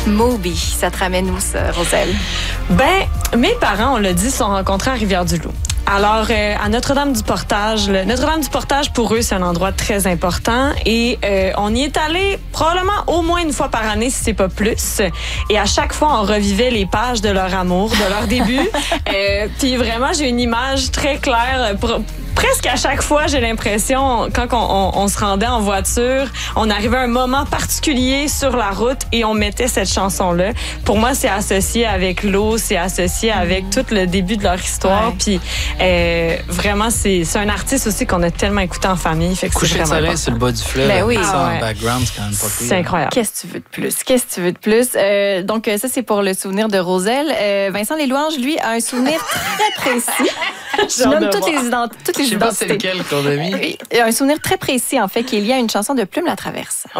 Moby, ça te ramène où, ça, Roselle? Ben, mes parents, on l'a dit, se sont rencontrés à Rivière-du-Loup. Alors, à Notre-Dame-du-Portage, Notre-Dame-du-Portage, pour eux, c'est un endroit très important. Et on y est allé probablement au moins une fois par année, si c'est pas plus. Et à chaque fois, on revivait les pages de leur amour, de leur début. Puis vraiment, j'ai une image très claire. Presque à chaque fois, j'ai l'impression, quand on se rendait en voiture, on arrivait à un moment particulier sur la route et on mettait cette chanson-là. Pour moi, c'est associé avec l'eau, c'est associé avec tout le début de leur histoire. Puis vraiment, c'est un artiste aussi qu'on a tellement écouté en famille. Fait que Coucher de soleil sur le bas du fleuve, ben oui. ça en background, c'est quand même pas pire. C'est incroyable. Qu'est-ce que tu veux de plus? Qu'est-ce que tu veux de plus? Donc, ça, c'est pour le souvenir de Roselle. Vincent Leslouanges, lui, a un souvenir très précis. Je nomme toutes les identités. Je sais pas c'est lequel qu'on a mis. Un souvenir très précis, en fait, qui est lié à une chanson de Plume la Traverse.